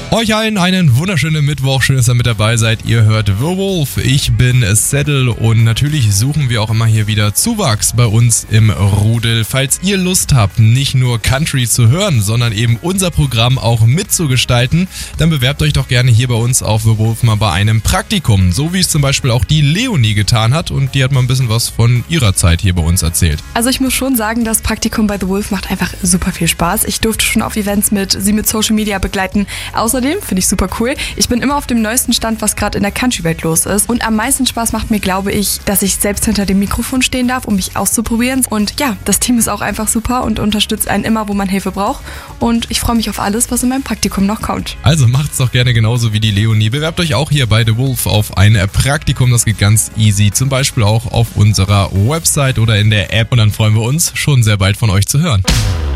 Euch allen einen wunderschönen Mittwoch, schön, dass ihr mit dabei seid. Ihr hört The Wolf, ich bin Saddle und natürlich suchen wir auch immer hier wieder Zuwachs bei uns im Rudel. Falls ihr Lust habt, nicht nur Country zu hören, sondern eben unser Programm auch mitzugestalten, dann bewerbt euch doch gerne hier bei uns auf The Wolf mal bei einem Praktikum. So wie es zum Beispiel auch die Leonie getan hat und die hat mal ein bisschen was von ihrer Zeit hier bei uns erzählt. Also ich muss schon sagen, das Praktikum bei The Wolf macht einfach super viel Spaß. Ich durfte schon auf Events mit Social Media begleiten. Außerdem finde ich super cool. Ich bin immer auf dem neuesten Stand, was gerade in der Country-Welt los ist. Und am meisten Spaß macht mir, glaube ich, dass ich selbst hinter dem Mikrofon stehen darf, um mich auszuprobieren. Und ja, das Team ist auch einfach super und unterstützt einen immer, wo man Hilfe braucht. Und ich freue mich auf alles, was in meinem Praktikum noch kommt. Also macht's doch gerne genauso wie die Leonie. Bewerbt euch auch hier bei The Wolf auf ein Praktikum. Das geht ganz easy. Zum Beispiel auch auf unserer Website oder in der App. Und dann freuen wir uns, schon sehr bald von euch zu hören.